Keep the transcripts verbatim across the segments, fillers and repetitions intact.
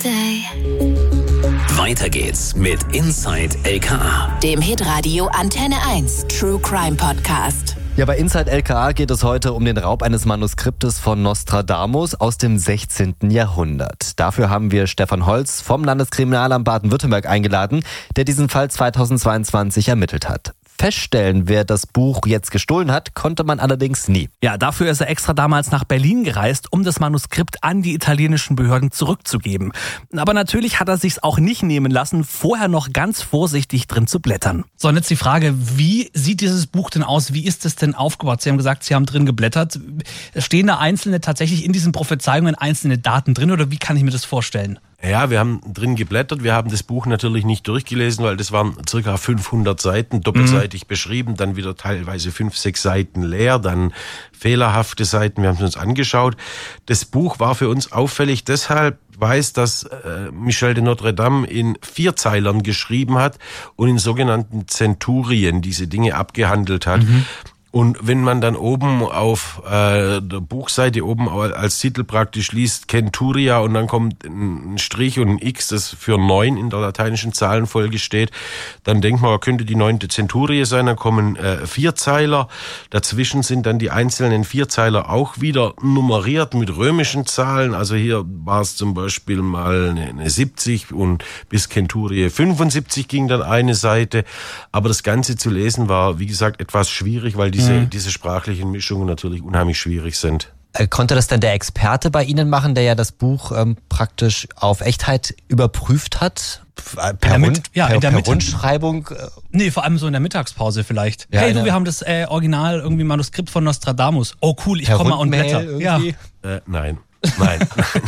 day. Weiter geht's mit Inside L K A, dem Hitradio Antenne eins True Crime Podcast. Ja, bei Inside L K A geht es heute um den Raub eines Manuskriptes von Nostradamus aus dem sechzehnten Jahrhundert. Dafür haben wir Stefan Holz vom Landeskriminalamt Baden-Württemberg eingeladen, der diesen Fall zweitausendzweiundzwanzig ermittelt hat. Feststellen, wer das Buch jetzt gestohlen hat, konnte man allerdings nie. Ja, dafür ist er extra damals nach Berlin gereist, um das Manuskript an die italienischen Behörden zurückzugeben. Aber natürlich hat er sich's auch nicht nehmen lassen, vorher noch ganz vorsichtig drin zu blättern. So, und jetzt die Frage, wie sieht dieses Buch denn aus? Wie ist es denn aufgebaut? Sie haben gesagt, Sie haben drin geblättert. Stehen da einzelne, tatsächlich in diesen Prophezeiungen einzelne Daten drin oder wie kann ich mir das vorstellen? Ja, wir haben drin geblättert. Wir haben das Buch natürlich nicht durchgelesen, weil das waren circa fünfhundert Seiten, doppelseitig mhm. beschrieben, dann wieder teilweise fünf, sechs Seiten leer, dann fehlerhafte Seiten. Wir haben es uns angeschaut. Das Buch war für uns auffällig deshalb, weiß, dass äh, Michel de Notre Dame in Vierzeilern geschrieben hat und in sogenannten Zenturien diese Dinge abgehandelt hat. Mhm. Und wenn man dann oben auf äh, der Buchseite oben als Titel praktisch liest Centuria und dann kommt ein Strich und ein X, das für neun in der lateinischen Zahlenfolge steht, dann denkt man, könnte die neunte Centurie sein, dann kommen äh, Vierzeiler. Dazwischen sind dann die einzelnen Vierzeiler auch wieder nummeriert mit römischen Zahlen. Also hier war es zum Beispiel mal eine, eine siebzig und bis Centurie fünfundsiebzig ging dann eine Seite. Aber das Ganze zu lesen war, wie gesagt, etwas schwierig, weil die Diese, mhm. diese sprachlichen Mischungen natürlich unheimlich schwierig sind. Konnte das denn der Experte bei Ihnen machen, der ja das Buch ähm, praktisch auf Echtheit überprüft hat? Per, Mit, Rund, ja, per, in der per Mittag- Rundschreibung? Nee, vor allem so in der Mittagspause vielleicht. Ja, hey du, eine- wir haben das äh, Original irgendwie Manuskript von Nostradamus. Oh cool, ich Per komme mal und Rundmail blätter. Ja. irgendwie? Äh, nein, nein.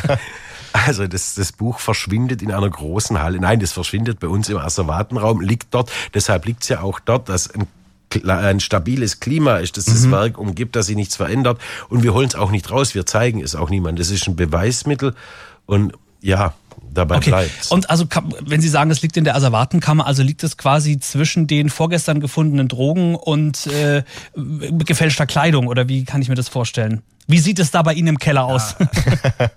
Also das, das Buch verschwindet in einer großen Halle. Nein, das verschwindet bei uns im Asservatenraum, liegt dort. Deshalb liegt es ja auch dort, dass ein ein stabiles Klima ist, dass das mhm. Werk umgibt, dass sich nichts verändert. Und wir holen es auch nicht raus, wir zeigen es auch niemandem. Das ist ein Beweismittel und ja, dabei Okay. bleibt's. Und also, wenn Sie sagen, es liegt in der Asservatenkammer, also liegt es quasi zwischen den vorgestern gefundenen Drogen und äh, gefälschter Kleidung oder wie kann ich mir das vorstellen? Wie sieht es da bei Ihnen im Keller aus? Ja.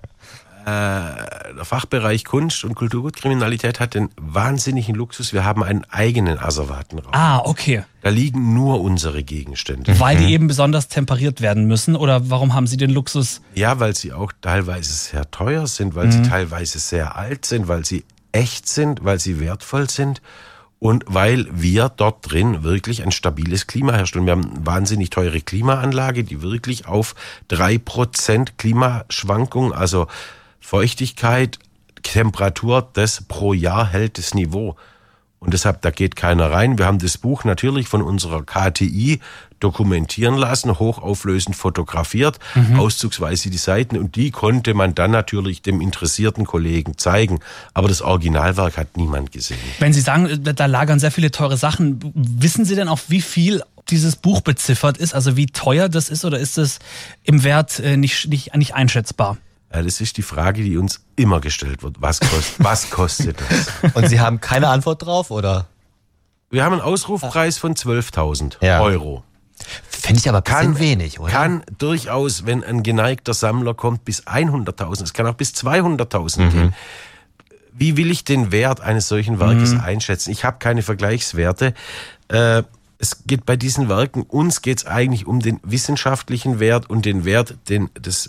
Der Fachbereich Kunst und Kulturgutkriminalität hat den wahnsinnigen Luxus. Wir haben einen eigenen Asservatenraum. Ah, okay. Da liegen nur unsere Gegenstände. Weil die eben besonders temperiert werden müssen oder warum haben Sie den Luxus? Ja, weil sie auch teilweise sehr teuer sind, weil mhm. sie teilweise sehr alt sind, weil sie echt sind, weil sie wertvoll sind und weil wir dort drin wirklich ein stabiles Klima herstellen. Wir haben eine wahnsinnig teure Klimaanlage, die wirklich auf drei Prozent Klimaschwankung, also Feuchtigkeit, Temperatur, das pro Jahr hält das Niveau. Und deshalb, da geht keiner rein. Wir haben das Buch natürlich von unserer K T I dokumentieren lassen, hochauflösend fotografiert, mhm. auszugsweise die Seiten. Und die konnte man dann natürlich dem interessierten Kollegen zeigen. Aber das Originalwerk hat niemand gesehen. Wenn Sie sagen, da lagern sehr viele teure Sachen, wissen Sie denn auch, wie viel dieses Buch beziffert ist? Also wie teuer das ist oder ist es im Wert nicht, nicht, nicht einschätzbar? Das ist die Frage, die uns immer gestellt wird. Was kostet, was kostet das? Und Sie haben keine Antwort drauf, oder? Wir haben einen Ausrufpreis von zwölftausend ja. Euro. Finde ich aber ein bisschen Kann, wenig, oder? Kann durchaus, wenn ein geneigter Sammler kommt, bis hunderttausend. Es kann auch bis zweihunderttausend Mhm. gehen. Wie will ich den Wert eines solchen Werkes Mhm. einschätzen? Ich habe keine Vergleichswerte. Äh, Es geht bei diesen Werken, uns geht es eigentlich um den wissenschaftlichen Wert und den Wert, den das